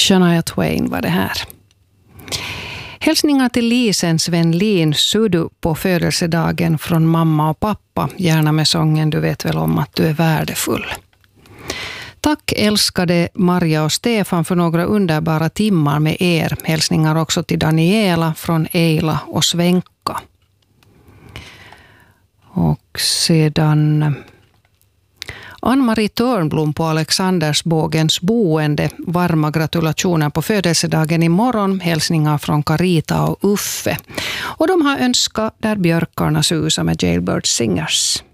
Shania Twain var det här. Hälsningar till Lisen Svenlin Sudu på födelsedagen från mamma och pappa. Gärna med sången Du vet väl om att du är värdefull. Tack älskade Maria och Stefan för några underbara timmar med er. Hälsningar också till Daniela från Eila och Svenka. Och sedan Ann-Marie Törnblom på Alexandersbågens boende. Varma gratulationer på födelsedagen imorgon. Hälsningar från Carita och Uffe. Och de har önskat Där björkarna susar med Jailbird Singers.